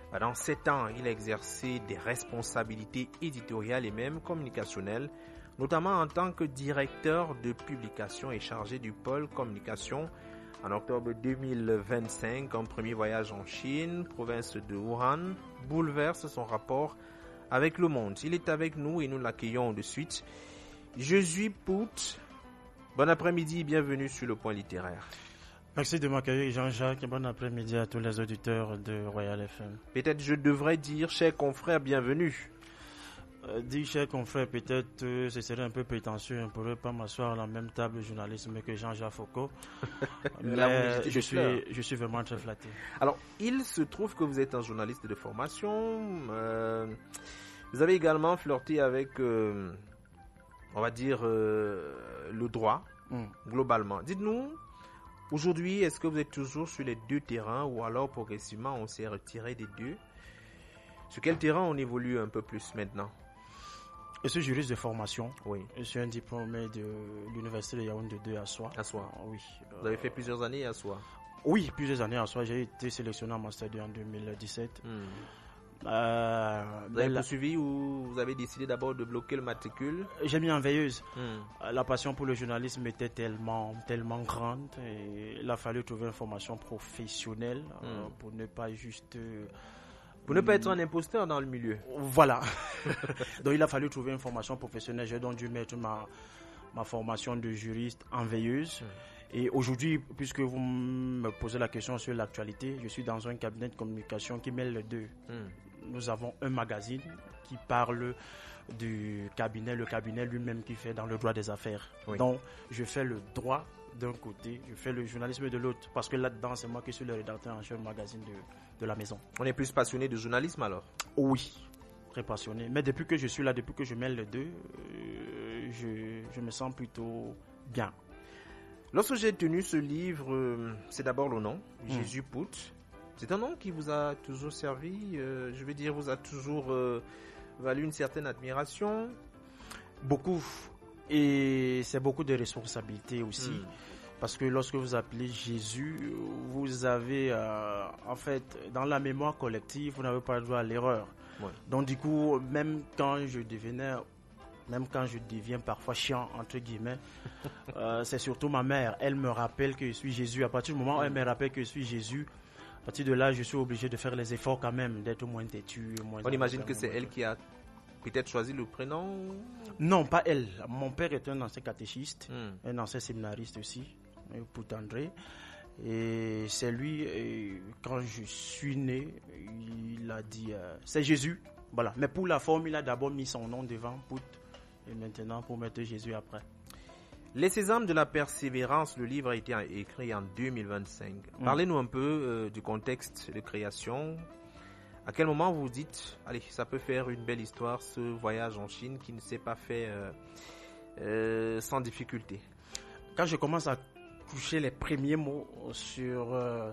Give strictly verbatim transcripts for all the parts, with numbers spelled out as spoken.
Pendant sept ans, il a exercé des responsabilités éditoriales et même communicationnelles, notamment en tant que directeur de publication et chargé du pôle communication. En octobre deux mille vingt-cinq, un premier voyage en Chine, province de Wuhan, bouleverse son rapport avec le monde. Il est avec nous et nous l'accueillons de suite. Josué Pout, bon après-midi et bienvenue sur le Point littéraire. Merci de m'accueillir Jean-Jacques et bon après-midi à tous les auditeurs de Royal F M. Peut-être je devrais dire, chers confrères, bienvenue. Euh, dire chers confrères, peut-être euh, ce serait un peu prétentieux, on ne pourrait pas m'asseoir à la même table de journalisme que Jean-Jacques Foucault. Mais Là, je, suis, je suis vraiment très flatté. Alors, il se trouve que vous êtes un journaliste de formation. Euh, vous avez également flirté avec, euh, on va dire, euh, le droit, mm. globalement. Dites-nous, aujourd'hui, est-ce que vous êtes toujours sur les deux terrains ou alors progressivement on s'est retiré des deux? Sur quel terrain on évolue un peu plus maintenant? Je suis juriste de formation. Oui. Je suis un diplômé de l'université de Yaoundé deux à Soie. À Soie. Oui. Vous avez fait plusieurs années à Soie? Oui, plusieurs années à Soie. J'ai été sélectionné en master deux en deux mille dix-sept. Hmm. Euh, vous avez poursuivi ou vous avez décidé d'abord de bloquer le matricule? J'ai mis en veilleuse. Hmm. La passion pour le journalisme était tellement, tellement grande et il a fallu trouver une formation professionnelle hmm. euh, pour ne pas juste... Euh, Pour ne pas être un imposteur dans le milieu. Voilà. Donc il a fallu trouver une formation professionnelle. J'ai donc dû mettre ma, ma formation de juriste en veilleuse. Mmh. Et aujourd'hui, puisque vous me posez la question sur l'actualité, je suis dans un cabinet de communication qui mêle les deux. Mmh. Nous avons un magazine qui parle du cabinet, le cabinet lui-même qui fait dans le droit des affaires. Oui. Donc je fais le droit d'un côté, je fais le journalisme de l'autre, parce que là-dedans, c'est moi qui suis le rédacteur en chef du magazine de, de la maison. On est plus passionné de journalisme alors? Oui, très passionné. Mais depuis que je suis là, depuis que je mêle les deux, euh, je, je me sens plutôt bien. Lorsque j'ai tenu ce livre, euh, c'est d'abord le nom, mmh. Josué Pout. C'est un nom qui vous a toujours servi, euh, je veux dire, vous a toujours euh, valu une certaine admiration? Beaucoup. Et c'est beaucoup de responsabilités aussi, mmh. parce que lorsque vous appelez Jésus, vous avez, euh, en fait, dans la mémoire collective, vous n'avez pas le droit à l'erreur. Ouais. Donc du coup, même quand je devenais, même quand je deviens parfois chiant, entre guillemets, euh, c'est surtout ma mère. Elle me rappelle que je suis Jésus. À partir du moment où elle me rappelle que je suis Jésus, à partir de là, je suis obligé de faire les efforts quand même, d'être moins têtu. Moins On imagine que c'est elle qui a peut-être choisi le prénom? Non, pas elle. Mon père est un ancien catéchiste, mm. un ancien séminariste aussi, Pout André. Et c'est lui, et quand je suis né, il a dit, euh, c'est Jésus. Voilà. Mais pour la forme, il a d'abord mis son nom devant Pout, et maintenant pour mettre Jésus après. Les Sésames de la persévérance, le livre a été écrit en deux mille vingt-cinq. Mm. Parlez-nous un peu euh, du contexte de création. À quel moment vous vous dites, allez, ça peut faire une belle histoire, ce voyage en Chine qui ne s'est pas fait euh, euh, sans difficulté? Quand je commence à coucher les premiers mots sur euh,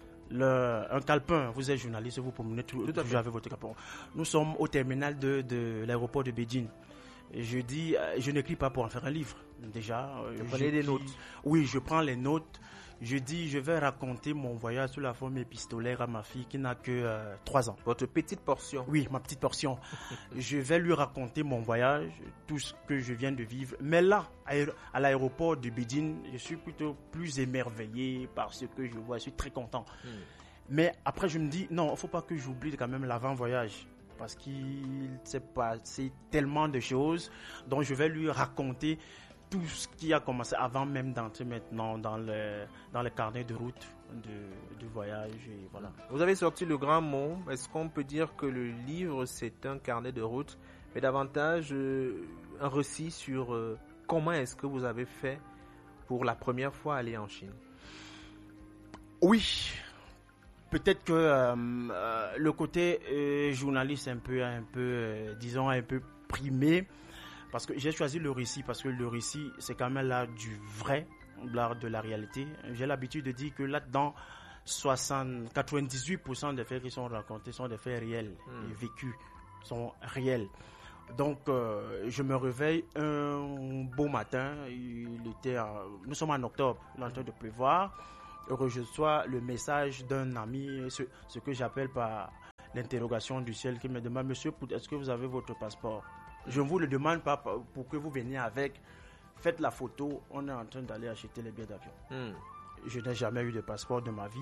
le, un calepin, vous êtes journaliste, vous promenez tout, tout toujours avec votre calepin. Nous sommes au terminal de, de l'aéroport de Beijing. Et je dis, je n'écris pas pour en faire un livre. Déjà, vous prenez des notes? Oui, je prends les notes. Je dis, je vais raconter mon voyage sous la forme épistolaire à ma fille qui n'a que euh, trois ans. Votre petite portion? Oui, ma petite portion. Je vais lui raconter mon voyage, tout ce que je viens de vivre. Mais là, à l'aéroport de Beijing, je suis plutôt plus émerveillé par ce que je vois. Je suis très content. Hmm. Mais après, je me dis, non, il ne faut pas que j'oublie quand même l'avant-voyage. Parce qu'il s'est passé tellement de choses. Donc, je vais lui raconter tout ce qui a commencé avant même d'entrer maintenant dans le, dans le carnet de route de, du voyage. Et voilà. Vous avez sorti le grand mot. Est-ce qu'on peut dire que le livre, c'est un carnet de route, mais davantage euh, un récit sur euh, comment est-ce que vous avez fait pour la première fois aller en Chine? Oui. Peut-être que euh, euh, le côté euh, journaliste un peu, un peu euh, disons, un peu primé. Parce que j'ai choisi le récit, parce que le récit, c'est quand même là du vrai, l'art de la réalité. J'ai l'habitude de dire que là-dedans, soixante, quatre-vingt-dix-huit pour cent des faits qui sont racontés sont des faits réels, mmh. et vécus, sont réels. Donc, euh, je me réveille un beau matin, il était, euh, nous sommes en octobre, il est en train de pleuvoir. Je reçois le message d'un ami, ce, ce que j'appelle par l'interrogation du ciel qui me demande, monsieur Pout, est-ce que vous avez votre passeport? Je ne vous le demande pas pour que vous veniez avec. Faites la photo, on est en train d'aller acheter les billets d'avion. Mm. Je n'ai jamais eu de passeport de ma vie.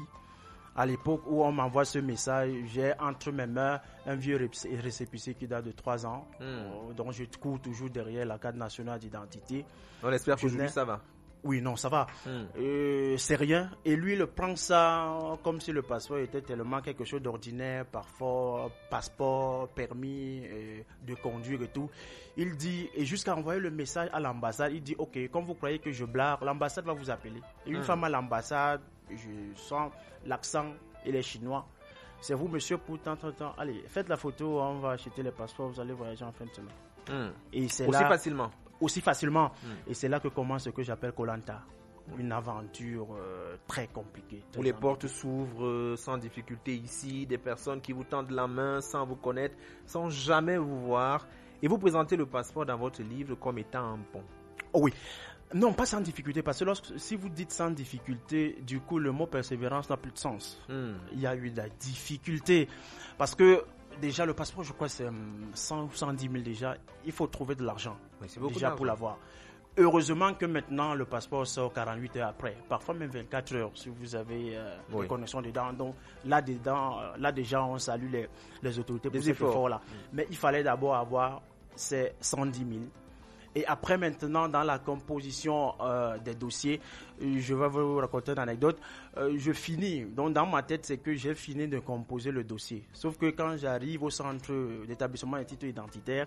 À l'époque où on m'envoie ce message, j'ai entre mes mains un vieux récépissé qui date de trois ans, mm. dont je cours toujours derrière la carte nationale d'identité. On espère qu'aujourd'hui ça va. Oui, non, ça va. Mm. Euh, c'est rien. Et lui, il prend ça comme si le passeport était tellement quelque chose d'ordinaire, parfois passeport, permis euh, de conduire et tout. Il dit, et jusqu'à envoyer le message à l'ambassade, il dit, ok, comme vous croyez que je blague, l'ambassade va vous appeler. Et une mm. femme à l'ambassade, je sens l'accent, il est chinois. C'est vous, monsieur, pour tant, tant, tant. Allez, faites la photo, on va acheter les passeports, vous allez voyager en fin de semaine. Mm. Et c'est Aussi là, facilement. Aussi facilement. Mm. Et c'est là que commence ce que j'appelle Koh Lanta. Une aventure euh, très compliquée. Très Où les portes s'ouvrent euh, sans difficulté ici, des personnes qui vous tendent la main sans vous connaître, sans jamais vous voir. Et vous présentez le passeport dans votre livre comme étant un pont. Oh oui. Non, pas sans difficulté, parce que lorsque, si vous dites sans difficulté, du coup, le mot persévérance n'a plus de sens. Mm. Il y a eu de la difficulté. Parce que déjà, le passeport, je crois, c'est cent ou cent dix mille déjà. Il faut trouver de l'argent oui, c'est beaucoup déjà d'argent. Pour l'avoir. Heureusement que maintenant, le passeport sort quarante-huit heures après. Parfois même vingt-quatre heures, si vous avez euh, oui. des connexions dedans. Donc là, dedans, euh, là déjà, on salue les, les autorités pour cet effort-là. Mm. Mais il fallait d'abord avoir ces cent dix mille. Et après, maintenant, dans la composition euh, des dossiers, je vais vous raconter une anecdote. Euh, je finis. Donc, dans ma tête, c'est que j'ai fini de composer le dossier. Sauf que quand j'arrive au centre d'établissement des titres identitaires,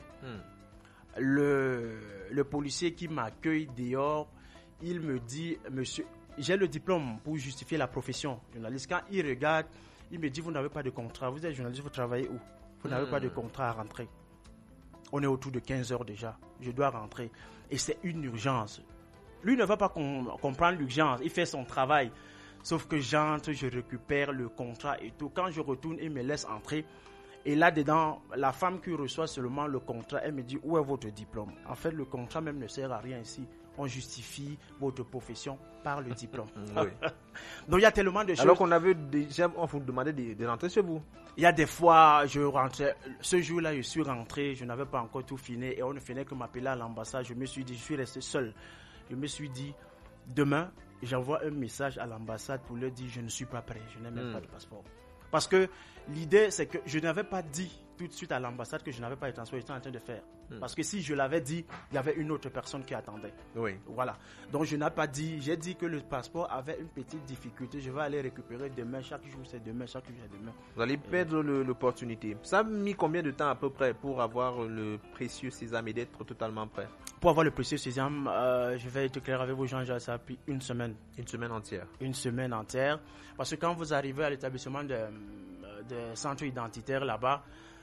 hmm. le, le policier qui m'accueille dehors, il me dit, monsieur, j'ai le diplôme pour justifier la profession journaliste. Quand il regarde, il me dit, vous n'avez pas de contrat. Vous êtes journaliste, vous travaillez où? Vous n'avez hmm. pas de contrat à rentrer. On est autour de quinze heures déjà. Je dois rentrer. Et c'est une urgence. Lui ne va pas com- comprendre l'urgence. Il fait son travail. Sauf que j'entre, je récupère le contrat et tout. Quand je retourne, il me laisse entrer. Et là-dedans, la femme qui reçoit seulement le contrat, elle me dit, où est votre diplôme? En fait, le contrat même ne sert à rien ici. On justifie votre profession par le diplôme. Oui. Donc, il y a tellement de choses. Alors qu'on avait déjà, on vous demandait de, de rentrer chez vous. Il y a des fois, je rentrais. Ce jour-là, je suis rentré, je n'avais pas encore tout fini et on ne venait que m'appeler à l'ambassade. Je me suis dit, je suis resté seul. Je me suis dit, demain, j'envoie un message à l'ambassade pour leur dire, je ne suis pas prêt, je n'ai même mm. pas de passeport. Parce que l'idée, c'est que je n'avais pas dit tout de suite à l'ambassade que je n'avais pas les transports, j'étais en train de faire. Hmm. Parce que si je l'avais dit, il y avait une autre personne qui attendait. Oui. Voilà. Donc je n'ai pas dit, j'ai dit que le passeport avait une petite difficulté, je vais aller récupérer demain, chaque jour c'est demain, chaque jour c'est demain. Vous allez perdre le, l'opportunité. Ça a mis combien de temps à peu près pour avoir le précieux sésame et d'être totalement prêt? Pour avoir le précieux sésame, euh, je vais être clair avec vous, Jean-Jacques, ça a pris une semaine. Une semaine entière? Une semaine entière. Parce que quand vous arrivez à l'établissement de, de centre identitaire là-bas,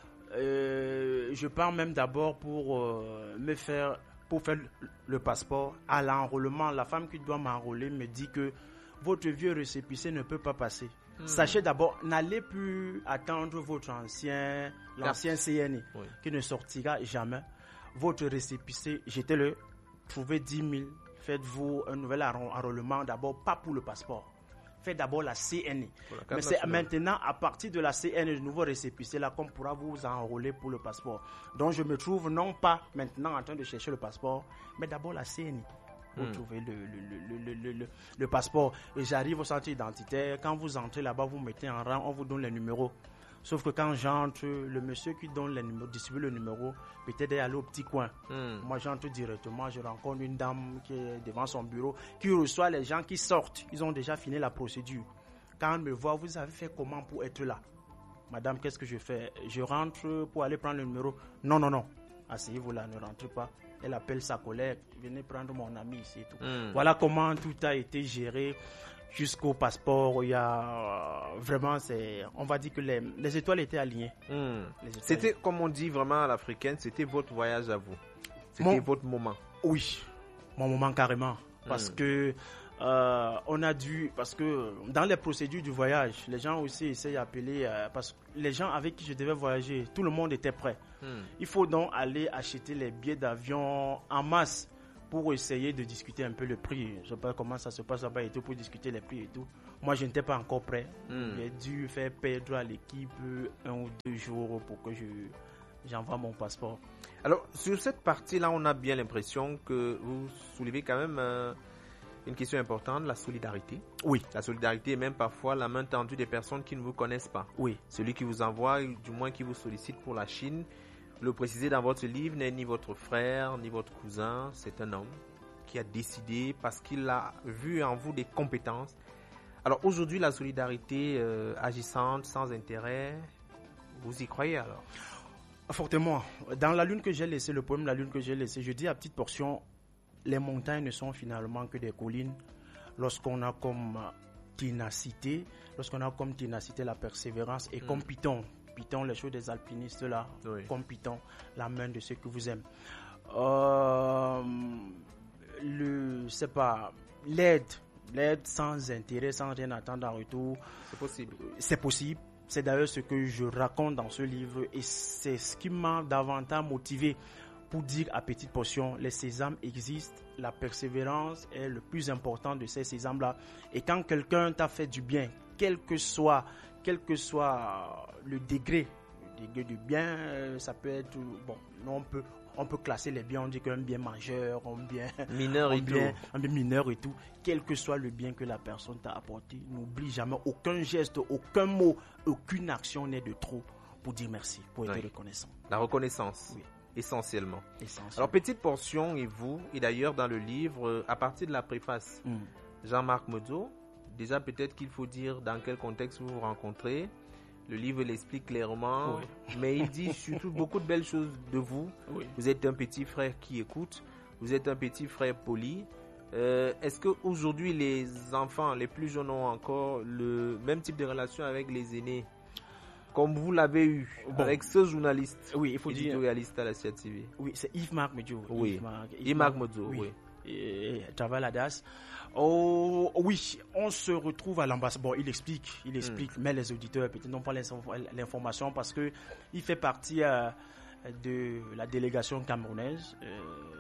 Euh, je pars même d'abord pour euh, me faire pour faire le passeport à l'enrôlement. La femme qui doit m'enrôler me dit que votre vieux récépissé ne peut pas passer. Mmh. Sachez d'abord, n'allez plus attendre votre ancien l'ancien C N I oui. qui ne sortira jamais. Votre récépissé, j'étais le trouvez dix mille. Faites-vous un nouvel enrôlement d'abord, pas pour le passeport. Faites d'abord la C N I. Mais c'est maintenant, à partir de la C N I, le nouveau récépissé, là, qu'on pourra vous enrôler pour le passeport. Donc, je me trouve non pas maintenant en train de chercher le passeport, mais d'abord la C N I pour hmm. trouver le, le, le, le, le, le passeport. Et j'arrive au centre identitaire. Quand vous entrez là-bas, vous mettez en rang, on vous donne les numéros. Sauf que quand j'entre, le monsieur qui donne les numéros, distribue le numéro, peut-être aller au petit coin. Mm. Moi, j'entre directement, je rencontre une dame qui est devant son bureau, qui reçoit les gens qui sortent. Ils ont déjà fini la procédure. Quand elle me voit, vous avez fait comment pour être là? Madame, qu'est-ce que je fais? Je rentre pour aller prendre le numéro. Non, non, non. Asseyez-vous là, ne rentrez pas. Elle appelle sa collègue. Venez prendre mon ami ici et tout. Mm. Voilà comment tout a été géré. Jusqu'au passeport, il y a vraiment, c'est, on va dire que les, les étoiles étaient alignées. Mmh. Les étoiles c'était, étaient... comme on dit vraiment à l'africaine, c'était votre voyage à vous. C'était mon... votre moment. Oui, mon moment carrément. Parce mmh. que euh, on a dû, parce que dans les procédures du voyage, les gens aussi essaient d'appeler, euh, parce que les gens avec qui je devais voyager, tout le monde était prêt. Mmh. Il faut donc aller acheter les billets d'avion en masse pour essayer de discuter un peu le prix. Je ne sais pas comment ça se passe là-bas et tout, pour discuter les prix et tout. Moi, je n'étais pas encore prêt. Mm. J'ai dû faire perdre à l'équipe un ou deux jours pour que je, j'envoie mon passeport. Alors, sur cette partie-là, on a bien l'impression que vous soulevez quand même euh, une question importante, la solidarité. Oui. La solidarité et même parfois la main tendue des personnes qui ne vous connaissent pas. Oui. Celui qui vous envoie, du moins qui vous sollicite pour la Chine, le préciser dans votre livre, n'est ni votre frère, ni votre cousin, c'est un homme qui a décidé parce qu'il a vu en vous des compétences. Alors aujourd'hui, la solidarité euh, agissante, sans intérêt, vous y croyez alors? Fortement. Dans la lune que j'ai laissée, le poème La lune que j'ai laissée, je dis à petite portion, les montagnes ne sont finalement que des collines. Lorsqu'on a comme ténacité, lorsqu'on a comme ténacité la persévérance et mm. comme Python, Python, les choses des alpinistes là, oui. Comme Python, la main de ceux que vous aimez. Euh, le, c'est pas, l'aide, l'aide sans intérêt, sans rien attendre en retour. C'est possible. C'est possible. C'est d'ailleurs ce que je raconte dans ce livre et c'est ce qui m'a davantage motivé pour dire à petite portion, les sésames existent, la persévérance est le plus important de ces sésames-là. Et quand quelqu'un t'a fait du bien, quel que soit, quel que soit le degré, le degré du bien, ça peut être, bon, on peut, on peut classer les biens, on dit qu'un bien majeur, un bien mineur, un et, bien, tout. un bien mineur et tout, quel que soit le bien que la personne t'a apporté, n'oublie jamais aucun geste, aucun mot, aucune action n'est de trop pour dire merci, pour être oui. reconnaissant. La reconnaissance. Oui. Essentiellement. Essentiellement. Alors, petite portion, et vous, et d'ailleurs dans le livre, à partir de la préface, mm. Jean-Marc Modzo, déjà peut-être qu'il faut dire dans quel contexte vous vous rencontrez. Le livre l'explique clairement, oui. mais il dit surtout beaucoup de belles choses de vous. Oui. Vous êtes un petit frère qui écoute, vous êtes un petit frère poli. Euh, est-ce qu'aujourd'hui, les enfants, les plus jeunes ont encore le même type de relation avec les aînés comme vous l'avez eu bon. Avec ce journaliste, oui, il faut éditorialiste dire, à la C A T V. Oui, c'est Yves-Marc Modzo. Oui, Yves-Marc Modzo, oui. oui. Et travaille à D A S. Oh, oui, on se retrouve à l'ambassade. Bon, il explique, il explique, mm. mais les auditeurs peut-être n'ont pas l'information parce que il fait partie euh, de la délégation camerounaise euh,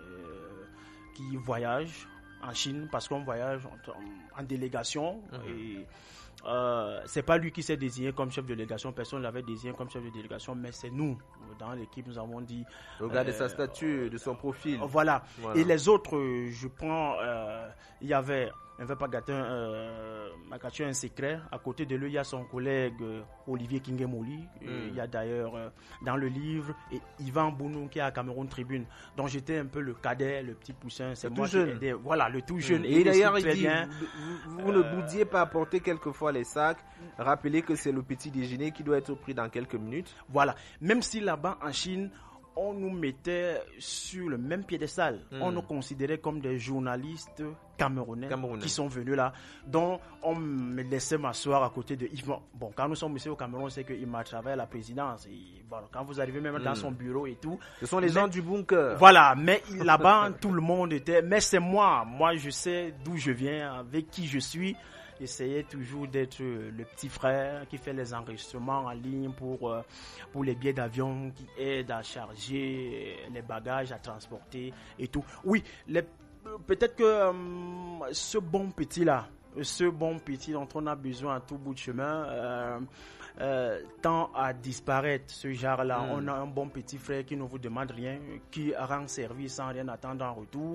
qui voyage en Chine parce qu'on voyage en, en délégation mm. et Euh, c'est pas lui qui s'est désigné comme chef de délégation, personne ne l'avait désigné comme chef de délégation, mais c'est nous, dans l'équipe, nous avons dit... Regardez euh, sa statue, de son profil. Voilà. voilà. Et les autres, je prends... Euh, il y avait, on ne veut pas gâter euh, un secret. À côté de lui, il y a son collègue euh, Olivier Kingemoli. Mm. Il y a d'ailleurs euh, dans le livre et Yvan Bounou qui est à Cameroun Tribune. Donc j'étais un peu le cadet, le petit poussin. C'est le moi tout jeune. Qui aidais. Voilà, le tout jeune. Mm. Et, et d'ailleurs, il dit, vous, vous euh, ne boudiez pas apporter quelquefois les sacs. Rappelez que c'est le petit déjeuner qui doit être pris dans quelques minutes. Voilà. Même si là-bas en Chine, on nous mettait sur le même piédestal. Mm. On nous considérait comme des journalistes camerounais, camerounais qui sont venus là. Donc, on me laissait m'asseoir à côté de Yves. Bon, quand nous sommes ici au Cameroun, c'est qu'il m'a travaillé à la présidence. Et bon, quand vous arrivez même mm. dans son bureau et tout. Ce sont les mais, gens du bunker. Voilà, mais là-bas, tout le monde était... Mais c'est moi. Moi, je sais d'où je viens, avec qui je suis. J'essayais toujours d'être le petit frère qui fait les enregistrements en ligne pour, euh, pour les billets d'avion, qui aide à charger les bagages, à transporter et tout. Oui, les, peut-être que euh, ce bon petit-là, ce bon petit dont on a besoin à tout bout de chemin, euh, euh, tend à disparaître, ce genre-là. Mm. On a un bon petit frère qui ne vous demande rien, qui rend service sans rien attendre en retour.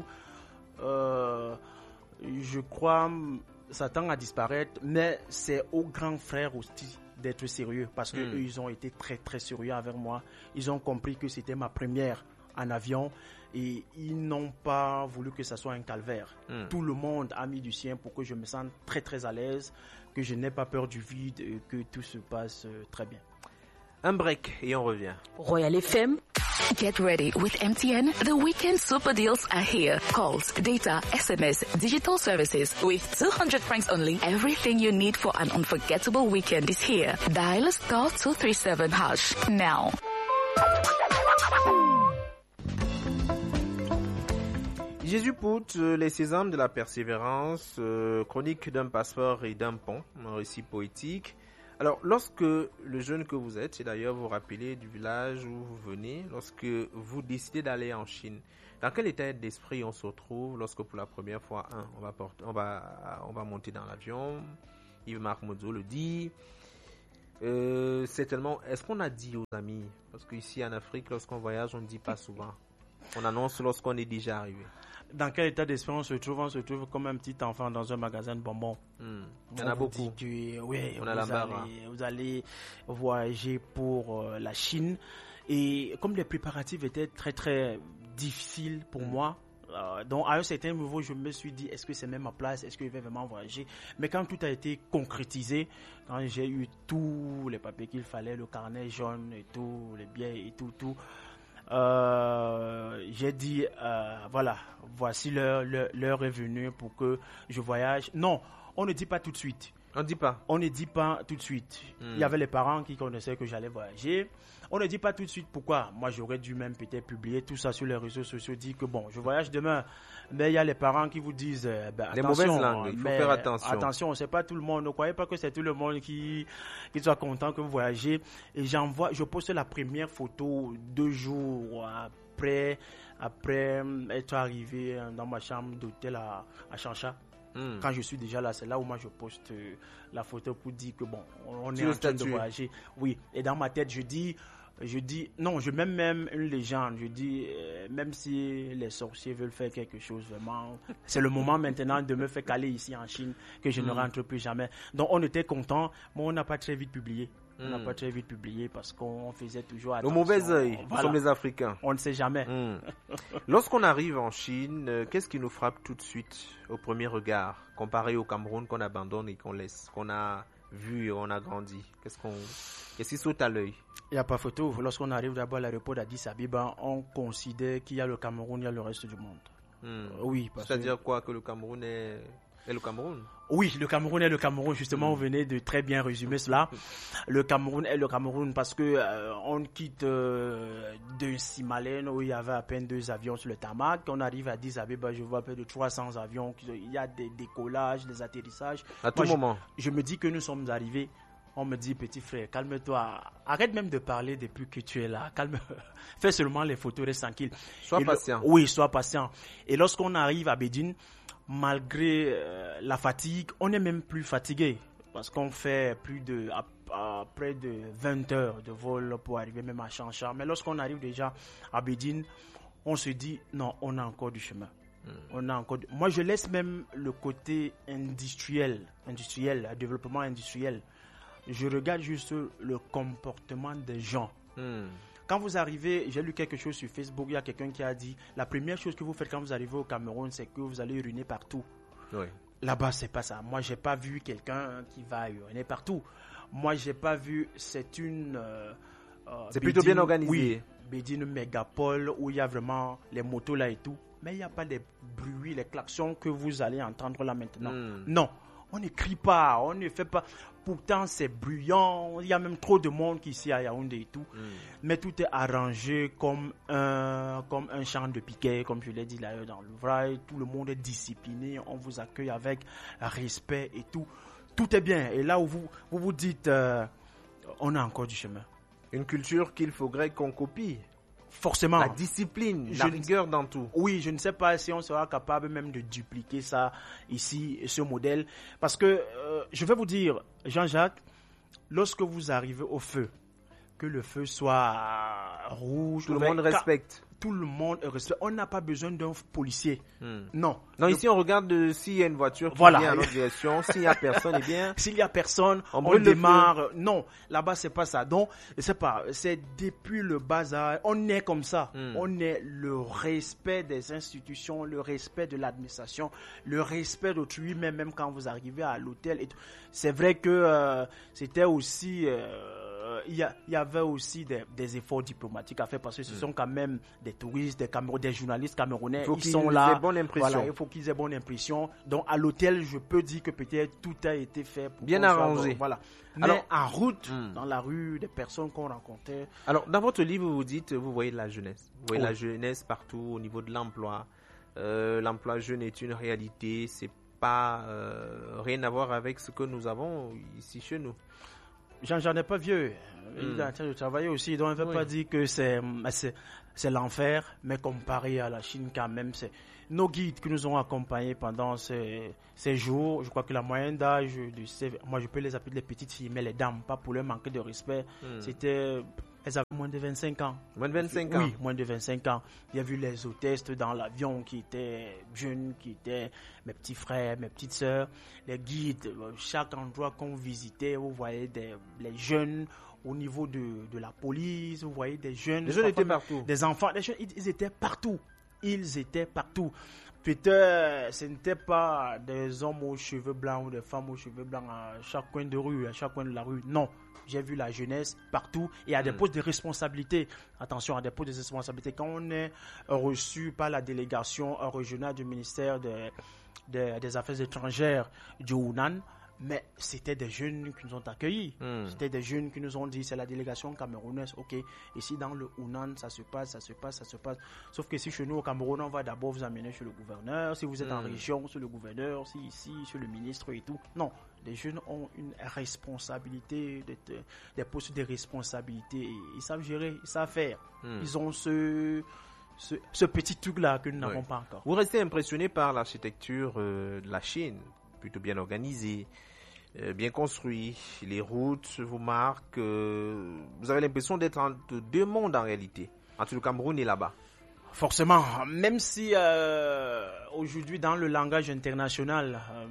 Euh, je crois... ça tend à disparaître, mais c'est aux grands frères aussi d'être sérieux parce que mm. eux, ils ont été très très sérieux avec moi. Ils ont compris que c'était ma première en avion et ils n'ont pas voulu que ça soit un calvaire. Mm. Tout le monde a mis du sien pour que je me sente très très à l'aise, que je n'ai pas peur du vide et que tout se passe très bien. Un break et on revient. Royal F M. Get ready with M T N. The weekend super deals are here. Calls, data, S M S, digital services with two hundred francs only. Everything you need for an unforgettable weekend is here. Dial star two three seven hash now. Jésus Pout, les sésames de la persévérance, euh, chronique d'un passeport et d'un pont, un récit poétique. Alors, lorsque le jeune que vous êtes, et d'ailleurs vous rappelez du village où vous venez, lorsque vous décidez d'aller en Chine, dans quel état d'esprit on se retrouve lorsque pour la première fois, un, on va, porter, on va, on va monter dans l'avion, Yves-Marc Modzo le dit, euh, c'est tellement, est-ce qu'on a dit aux amis, parce qu'ici en Afrique, lorsqu'on voyage, on ne dit pas souvent, on annonce lorsqu'on est déjà arrivé. Dans quel état d'esprit on se trouve? On se trouve comme un petit enfant dans un magasin de bonbons. Hmm. Il y en a beaucoup. Que, oui, on a vous, allez, vous allez voyager pour euh, la Chine. Et comme les préparatifs étaient très très difficiles pour hmm. moi, euh, donc à un certain niveau, je me suis dit, est-ce que c'est même ma place? Est-ce que je vais vraiment voyager? Mais quand tout a été concrétisé, quand j'ai eu tous les papiers qu'il fallait, le carnet jaune et tout, les billets et tout, tout, Euh, j'ai dit euh, voilà, voici l'heure, l'heure, l'heure est venue pour que je voyage. Non, on ne dit pas tout de suite. On ne dit pas. On ne dit pas tout de suite. Mm. Il y avait les parents qui connaissaient que j'allais voyager. On ne dit pas tout de suite pourquoi. Moi, j'aurais dû même peut-être publier tout ça sur les réseaux sociaux, dire que bon, je voyage demain. Mais il y a les parents qui vous disent euh, ben, les attention, mauvaises langues, il faut faire attention. Attention, c'est pas tout le monde. Ne croyez pas que c'est tout le monde qui, qui soit content que vous voyagez. Et j'envoie, je poste la première photo deux jours après, après être arrivé dans ma chambre d'hôtel à, à Changsha. Mm. Quand je suis déjà là, c'est là où moi je poste euh, la photo pour dire que bon, on est en train de voyager. Oui, et dans ma tête, je dis, je dis, non, je mets même une légende. Je dis, euh, même si les sorciers veulent faire quelque chose, vraiment, c'est le moment maintenant de me faire caler ici en Chine, que je mm. ne rentre plus jamais. Donc on était content, mais on n'a pas très vite publié. On n'a mm. pas très vite publié parce qu'on faisait toujours attention. Au mauvais œil, voilà. Nous sommes les Africains. On ne sait jamais. Mm. Lorsqu'on arrive en Chine, euh, qu'est-ce qui nous frappe tout de suite au premier regard, comparé au Cameroun qu'on abandonne et qu'on laisse, qu'on a vu et on a grandi? Qu'est-ce qu'on, qu'est-ce qui saute à l'œil? Il n'y a pas photo. Lorsqu'on arrive d'abord à l'aéroport d'Addis Abeba, on considère qu'il y a le Cameroun, il y a le reste du monde. Mm. Euh, oui. C'est-à-dire que... quoi, que le Cameroun est... Et le Cameroun? Oui, le Cameroun est le Cameroun. Justement, mmh. vous venez de très bien résumer cela. Le Cameroun est le Cameroun parce que euh, on quitte euh, de Simalène où il y avait à peine deux avions sur le tarmac. On arrive à Addis Abeba, je vois près de trois cents avions. Il y a des décollages, des atterrissages. À tout Moi, moment. Je, je me dis que nous sommes arrivés. On me dit, petit frère, calme-toi. Arrête même de parler depuis que tu es là. Calme. Fais seulement les photos, reste tranquille. Sois Et patient. Le, oui, sois patient. Et lorsqu'on arrive à Bédine, malgré euh, la fatigue, on n'est même plus fatigué parce qu'on fait plus de à, à près de vingt heures de vol pour arriver même à Changsha. Mais lorsqu'on arrive déjà à Bédine, on se dit non, on a encore du chemin. Mm. On a encore. Du... Moi, je laisse même le côté industriel, industriel, le développement industriel. Je regarde juste le comportement des gens. Mm. Quand vous arrivez, j'ai lu quelque chose sur Facebook, il y a quelqu'un qui a dit la première chose que vous faites quand vous arrivez au Cameroun, c'est que vous allez uriner partout. Oui. Là-bas, c'est pas ça. Moi, j'ai pas vu quelqu'un qui va uriner partout. Moi, j'ai pas vu. C'est une. Euh, euh, c'est plutôt bien organisé. Oui. Bédine mégapole où il y a vraiment les motos là et tout. Mais il n'y a pas les bruits, les klaxons que vous allez entendre là maintenant. Mm. Non. On ne crie pas, on ne fait pas. Pourtant, c'est bruyant. Il y a même trop de monde ici à Yaoundé et tout. Mm. Mais tout est arrangé comme un, comme un champ de piquet, comme je l'ai dit là dans l'ouvrage. Tout le monde est discipliné. On vous accueille avec respect et tout. Tout est bien. Et là où vous vous, vous dites, euh, on a encore du chemin. Une culture qu'il faudrait qu'on copie. Forcément. La discipline, je la rigueur dans tout. Oui, je ne sais pas si on sera capable même de dupliquer ça ici, ce modèle. Parce que, euh, je vais vous dire, Jean-Jacques, lorsque vous arrivez au feu, que le feu soit rouge... Tout le monde respecte. Tout le monde respecte. On n'a pas besoin d'un policier. Hmm. Non. Non, le... ici on regarde de, s'il y a une voiture qui voilà. vient à notre direction, s'il n'y a personne, eh bien... S'il n'y a personne, on, on démarre. Non, là-bas c'est pas ça. Donc, c'est pas, c'est depuis le bas âge, on est comme ça. Hmm. On est le respect des institutions, le respect de l'administration, le respect d'autrui, même, même quand vous arrivez à l'hôtel. Et tout. C'est vrai que euh, c'était aussi... Euh, Il y, a, il y avait aussi des, des efforts diplomatiques à faire parce que ce mmh. sont quand même des touristes, des, Cameroun, des journalistes camerounais. Il faut ils qu'ils sont là. aient bonne impression. Voilà, il faut qu'ils aient bonne impression. Donc à l'hôtel, je peux dire que peut-être tout a été fait pour bien arrangé. Soit, voilà. Mais alors, en route, mmh. dans la rue, des personnes qu'on rencontrait. Alors dans votre livre, vous dites, vous voyez la jeunesse. Vous voyez oui. la jeunesse partout au niveau de l'emploi. Euh, l'emploi jeune est une réalité. C'est pas euh, rien à voir avec ce que nous avons ici chez nous. J'en, j'en ai pas vieux. Il a mm. travaillé aussi, donc on ne veut oui. pas dire que c'est, c'est, c'est l'enfer, mais comparé à la Chine, quand même, c'est nos guides qui nous ont accompagnés pendant ces, ces jours. Je crois que la moyenne d'âge, de, moi je peux les appeler les petites filles, mais les dames, pas pour leur manquer de respect, mm. c'était. Elles avaient moins de vingt-cinq ans. Moins de vingt-cinq ans? Oui, moins de vingt-cinq ans. Il y a vu les hôtesses dans l'avion qui étaient jeunes, qui étaient mes petits frères, mes petites sœurs. Les guides, chaque endroit qu'on visitait, vous voyez des, les jeunes au niveau de, de la police, vous voyez des jeunes. Les jeunes étaient partout. Des enfants, les jeunes, ils, ils étaient partout. Ils étaient partout. Peut-être, ce n'était pas des hommes aux cheveux blancs ou des femmes aux cheveux blancs à chaque coin de rue, à chaque coin de la rue. Non. J'ai vu la jeunesse partout et à des mmh. postes de responsabilité. Attention, à des postes de responsabilité. Quand on est reçu par la délégation régionale du ministère de, de, des Affaires étrangères du Hunan, mais c'était des jeunes qui nous ont accueillis. Mmh. C'était des jeunes qui nous ont dit, c'est la délégation camerounaise, ok. Ici, dans le Hunan, ça se passe, ça se passe, ça se passe. Sauf que si chez nous, au Cameroun, on va d'abord vous amener chez le gouverneur. Si vous êtes mmh. en région, sur le gouverneur. Si ici, sur le ministre et tout. Non. Les jeunes ont une responsabilité, des, des postes de responsabilité. Ils savent gérer, ils savent faire. Mmh. Ils ont ce, ce, ce petit truc-là que nous n'avons oui. pas encore. Vous restez impressionné par l'architecture euh, de la Chine, plutôt bien organisée, euh, bien construite. Les routes vous marquent. Euh, vous avez l'impression d'être entre deux mondes en réalité, entre le Cameroun et là-bas. Forcément, même si euh, aujourd'hui dans le langage international, euh,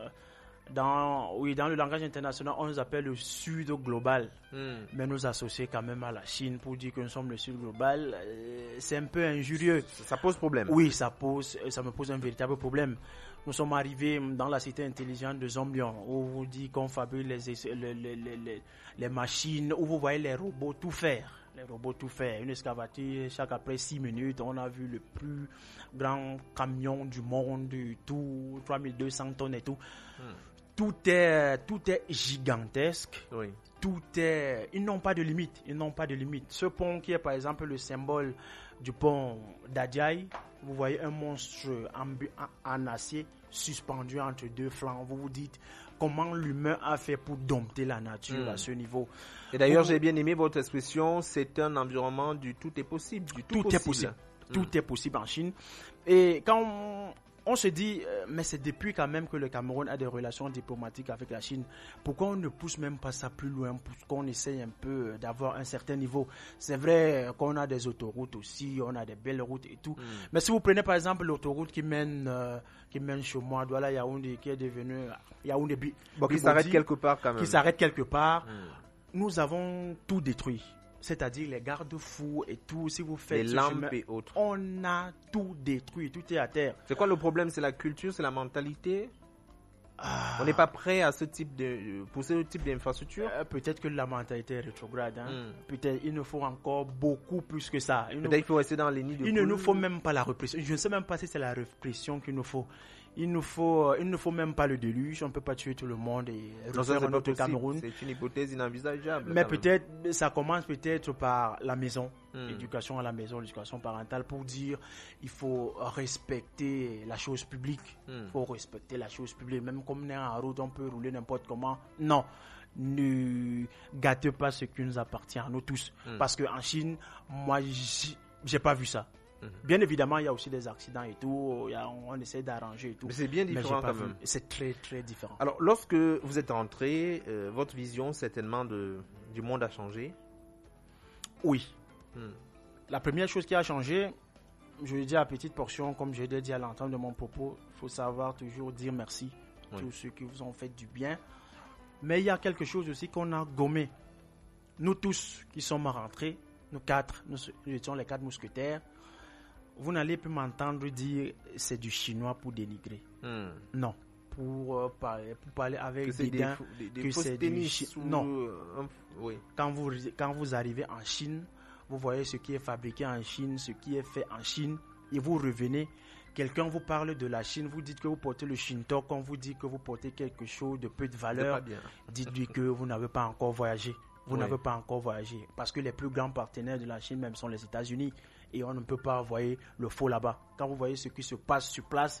Dans, oui, dans le langage international, on nous appelle le Sud global. Mm. Mais nous associer quand même à la Chine pour dire que nous sommes le Sud global, euh, c'est un peu injurieux. Ça, ça pose problème. Oui, ça pose, ça me pose un véritable problème. Nous sommes arrivés dans la cité intelligente de Zombion, où on vous dit qu'on fabrique les, les, les, les, les, les machines, où vous voyez les robots tout faire. Les robots tout faire. Une excavatrice, chaque après six minutes, on a vu le plus grand camion du monde, tout, trois mille deux cents tonnes et tout. Mm. Tout est, tout est gigantesque. Oui. Tout est, ils n'ont pas de limite. Ils n'ont pas de limite. Ce pont qui est par exemple le symbole du pont d'Adiaï, vous voyez un monstre en, en acier suspendu entre deux flancs. Vous vous dites comment l'humain a fait pour dompter la nature mmh. à ce niveau. Et d'ailleurs, vous... j'ai bien aimé votre expression. C'est un environnement du tout est possible. Du tout, tout possible. est possible. Mmh. Tout est possible en Chine. Et quand on, on se dit, euh, mais c'est depuis quand même que le Cameroun a des relations diplomatiques avec la Chine. Pourquoi on ne pousse même pas ça plus loin pour qu'on essaye un peu d'avoir un certain niveau? C'est vrai qu'on a des autoroutes aussi, on a des belles routes et tout. Mm. Mais si vous prenez par exemple l'autoroute qui mène, euh, qui mène chez moi, Douala Yaoundé, qui est devenu Yaoundé Bi, bon, qui s'arrête quelque part quand même. Qui s'arrête quelque part. Mm. Nous avons tout détruit. C'est-à-dire les garde-fous et tout, si vous faites les lampes chemin, et autres. On a tout détruit, tout est à terre. C'est quoi le problème? C'est la culture, c'est la mentalité? Ah. On n'est pas prêt à ce type de, pour ce type d'infrastructure? euh, Peut-être que la mentalité est rétrograde. Hein. Mm. Peut-être il nous faut encore beaucoup plus que ça. Il Peut-être qu'il faut rester dans les nids de Il poule. Ne nous faut même pas la répression. Je ne sais même pas si c'est la répression qu'il nous faut. Il ne faut, il ne faut même pas le déluge. On ne peut pas tuer tout le monde et refaire notre Cameroun. C'est une hypothèse inenvisageable. Mais peut-être, ça commence peut-être par la maison, hmm. l'éducation à la maison, l'éducation parentale, pour dire il faut respecter la chose publique. Il hmm. faut respecter la chose publique. Même comme on est en route, on peut rouler n'importe comment. Non. Ne gâtez pas ce qui nous appartient à nous tous. Hmm. Parce qu'en Chine, moi, j'ai pas vu ça. Bien évidemment, il y a aussi des accidents et tout. Il y a, on essaie d'arranger et tout. Mais c'est bien différent quand même. C'est très, très différent. Alors, lorsque vous êtes rentré, euh, votre vision certainement de, du monde a changé? Oui. Hmm. La première chose qui a changé, je le dis à petite portion, comme je l'ai dit à l'entente de mon propos, il faut savoir toujours dire merci à oui. tous ceux qui vous ont fait du bien. Mais il y a quelque chose aussi qu'on a gommé. Nous tous qui sommes rentrés, nous quatre, nous, nous étions les quatre mousquetaires. Vous n'allez plus m'entendre dire c'est du chinois pour dénigrer. Hmm. Non. Pour, euh, parler, pour parler avec que dédain des, des, que c'est du chinois. Non. Euh, oui. Quand vous, quand vous arrivez en Chine, vous voyez ce qui est fabriqué en Chine, ce qui est fait en Chine, et vous revenez. Quelqu'un vous parle de la Chine, vous dites que vous portez le Shinto, quand vous dites que vous portez quelque chose de peu de valeur, dites-lui que vous n'avez pas encore voyagé. Vous oui. n'avez pas encore voyagé. Parce que les plus grands partenaires de la Chine même sont les États-Unis. Et on ne peut pas envoyer le faux là-bas. Quand vous voyez ce qui se passe sur place,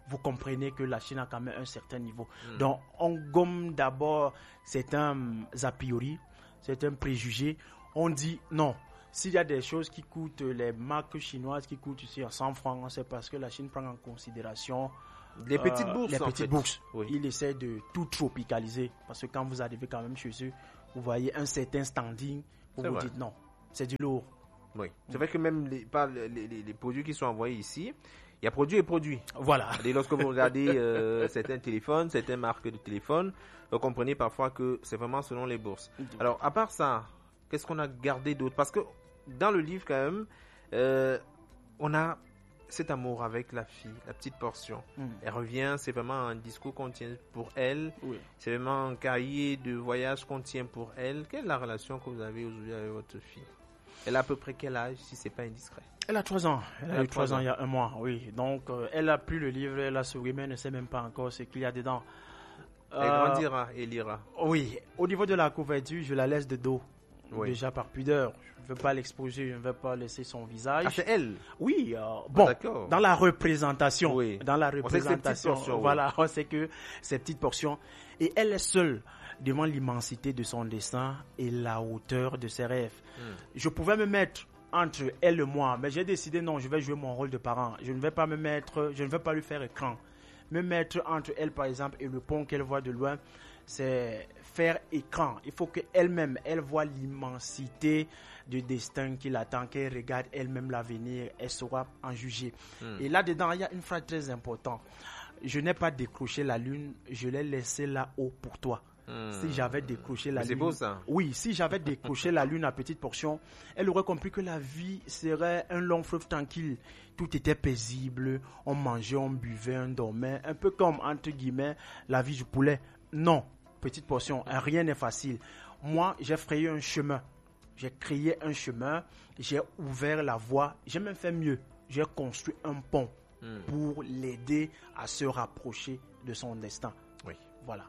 vous comprenez que la Chine a quand même un certain niveau. Mm. Donc, on gomme d'abord certains a priori, certains préjugés. On dit non. S'il y a des choses qui coûtent, les marques chinoises qui coûtent ici à cent francs, c'est parce que la Chine prend en considération les petites bourses. Euh, les petites bourses. Oui. Il essaie de tout tropicaliser. Parce que quand vous arrivez quand même chez eux, vous voyez un certain standing, vous c'est vous vrai. dites non, c'est du lourd. Oui, c'est mm. vrai que même les, pas, les, les, les produits qui sont envoyés ici, il y a produit et produit. Voilà. Et lorsque vous regardez euh, certains téléphones, certaines marques de téléphones, vous comprenez parfois que c'est vraiment selon les bourses. Alors, à part ça, qu'est-ce qu'on a gardé d'autre? Parce que dans le livre, quand même, euh, on a cet amour avec la fille, la petite portion. Mm. Elle revient, c'est vraiment un discours qu'on tient pour elle. Oui. C'est vraiment un cahier de voyage qu'on tient pour elle. Quelle est la relation que vous avez aujourd'hui avec votre fille? Elle a à peu près quel âge, si c'est pas indiscret? Elle a trois ans. Elle, elle a eu trois ans, ans il y a un mois, oui. Donc, euh, elle a pris le livre, elle a souri, mais elle ne sait même pas encore ce qu'il y a dedans. Elle euh, grandira et lira. Oui. Au niveau de la couverture, je la laisse de dos. Oui. Déjà par pudeur. Je ne veux pas l'exposer, je ne veux pas laisser son visage. Ah, c'est elle? Oui. Euh, bon, ah, dans la représentation. Oui. Dans la représentation. On portions, voilà, oui. On sait que ces petites portions. Et elle est seule devant l'immensité de son destin et la hauteur de ses rêves. Hmm. Je pouvais me mettre entre elle et moi, mais j'ai décidé non, je vais jouer mon rôle de parent. Je ne vais pas me mettre, je ne vais pas lui faire écran. Me mettre entre elle, par exemple, et le pont qu'elle voit de loin, c'est faire écran. Il faut qu'elle-même, elle voit l'immensité du destin qui l'attend, qu'elle regarde elle-même l'avenir, elle saura en juger. Hmm. Et là-dedans, il y a une phrase très importante. Je n'ai pas décroché la lune, je l'ai laissée là-haut pour toi. Hmm. Si j'avais décroché la Mais lune, c'est beau ça. Oui, si j'avais décroché la lune à petite portion, elle aurait compris que la vie serait un long fleuve tranquille. Tout était paisible, on mangeait, on buvait, on dormait, un peu comme entre guillemets la vie du poulet. Non, petite portion, rien n'est facile. Moi, j'ai frayé un chemin, j'ai créé un chemin, j'ai ouvert la voie, j'ai même fait mieux, j'ai construit un pont hmm. pour l'aider à se rapprocher de son destin. Oui, voilà.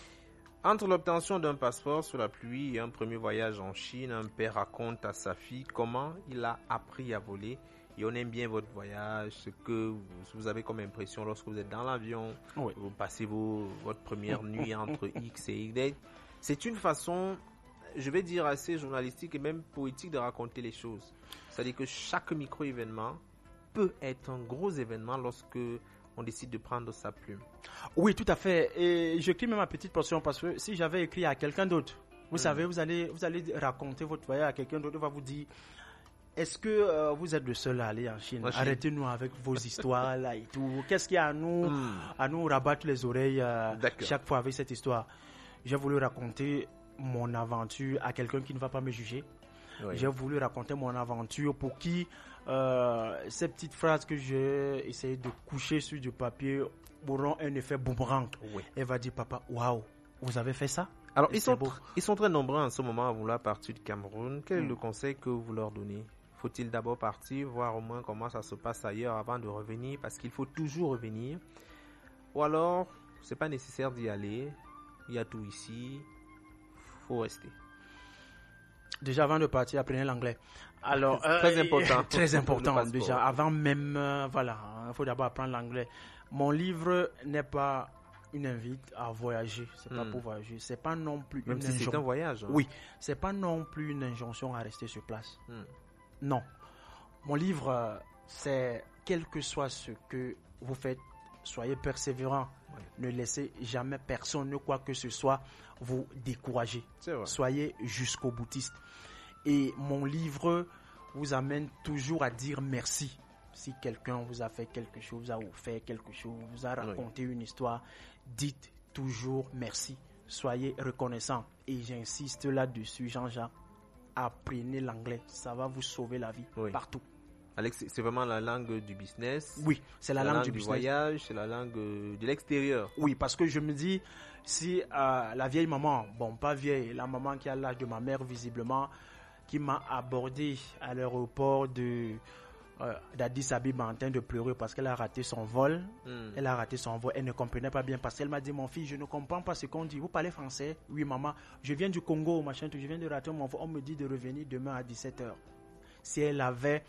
Entre l'obtention d'un passeport sous la pluie et un premier voyage en Chine, un père raconte à sa fille comment il a appris à voler. Et on aime bien votre voyage, ce que vous avez comme impression lorsque vous êtes dans l'avion, oui. vous passez vos, votre première nuit entre X et Y. C'est une façon, je vais dire, assez journalistique et même poétique de raconter les choses. C'est-à-dire que chaque micro-événement peut être un gros événement lorsque on décide de prendre sa plume. Oui, tout à fait. Et j'écris même ma petite portion parce que si j'avais écrit à quelqu'un d'autre, vous mmh. savez, vous allez, vous allez raconter votre voyage à quelqu'un d'autre, il va vous dire, est-ce que euh, vous êtes le seul à aller en Chine? Arrêtez-nous avec vos histoires là et tout. Qu'est-ce qu'il y a à nous, mmh. à nous rabattre les oreilles euh, chaque fois avec cette histoire? J'ai voulu raconter mon aventure à quelqu'un qui ne va pas me juger. Oui. J'ai voulu raconter mon aventure pour qui euh, ces petites phrases que j'ai essayé de coucher sur du papier auront un effet boomerang. Oui. Elle va dire, papa, waouh, vous avez fait ça? Alors, ils sont, tr- ils sont très nombreux en ce moment à vouloir partir du Cameroun. Quel est mm. le conseil que vous leur donnez? Faut-il d'abord partir, voir au moins comment ça se passe ailleurs avant de revenir? Parce qu'il faut toujours revenir. Ou alors, c'est pas nécessaire d'y aller. Il y a tout ici. Faut rester. Déjà, avant de partir, apprenez l'anglais. Alors, euh, très important. Très important. Déjà, avant même, euh, voilà, il faut d'abord apprendre l'anglais. Mon livre n'est pas une invite à voyager. C'est hmm. pas pour voyager. C'est pas non plus même une si injonction. C'est un voyage. Hein. Oui, c'est pas non plus une injonction à rester sur place. Hmm. Non. Mon livre, euh, c'est quel que soit ce que vous faites, soyez persévérant. Oui. Ne laissez jamais personne, quoi que ce soit, vous décourager. Soyez jusqu'au boutiste. Et mon livre vous amène toujours à dire merci. Si quelqu'un vous a fait quelque chose, vous a offert quelque chose, vous a raconté oui. une histoire, dites toujours merci. Soyez reconnaissant. Et j'insiste là-dessus, Jean-Jacques, apprenez l'anglais. Ça va vous sauver la vie oui. partout. Alex, c'est vraiment la langue du business. Oui, c'est la, la langue, langue du, du voyage, c'est la langue de l'extérieur. Oui, parce que je me dis, si euh, la vieille maman, bon, pas vieille, la maman qui a l'âge de ma mère visiblement, qui m'a abordé à l'aéroport de euh, d'Addis Abeba en train de pleurer parce qu'elle a raté son vol. Mm. Elle a raté son vol, elle ne comprenait pas bien parce qu'elle m'a dit, mon fils, je ne comprends pas ce qu'on dit. Vous parlez français? Oui, maman, je viens du Congo, machin, je viens de rater mon vol. On me dit de revenir demain à dix-sept heures. Si elle avait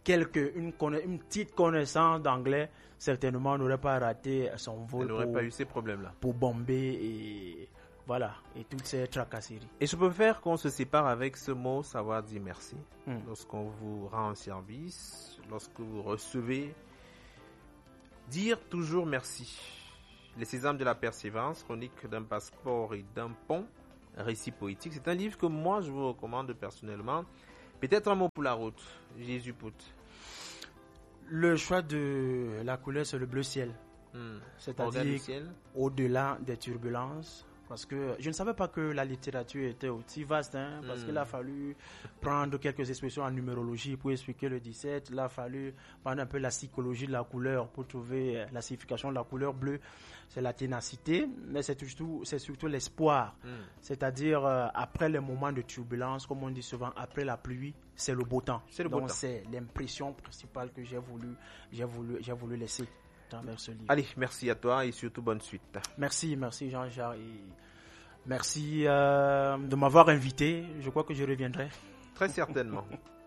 quelques, une, conna- une petite connaissance d'anglais, certainement n'aurait pas raté son vol Elle n'aurait pour, pas eu ces problèmes-là. pour Bombay et voilà, et toutes ces tracasseries. Et je préfère qu'on se sépare avec ce mot, savoir dire merci. Mm. Lorsqu'on vous rend un service, lorsque vous recevez, dire toujours merci. Les Sésames de la Persévérance, chronique d'un passeport et d'un pont, récit poétique. C'est un livre que moi je vous recommande personnellement. Peut-être un mot pour la route, Jésus Pout. Le choix de la couleur, c'est le bleu ciel. Hmm. C'est-à-dire Organe du ciel. au-delà des turbulences. Parce que je ne savais pas que la littérature était aussi vaste, hein, parce Mm. qu'il a fallu prendre quelques expressions en numérologie pour expliquer le dix-sept. Il a fallu prendre un peu la psychologie de la couleur pour trouver la signification de la couleur bleue. C'est la ténacité, mais c'est surtout, c'est surtout l'espoir. Mm. C'est-à-dire, euh, après les moments de turbulence, comme on dit souvent, après la pluie, c'est le beau temps. C'est le beau Donc, temps. c'est l'impression principale que j'ai voulu, j'ai voulu, j'ai voulu laisser à travers ce livre. Allez, merci à toi et surtout bonne suite. Merci, merci Jean-Jacques. Et merci euh, de m'avoir invité. Je crois que je reviendrai. Très certainement.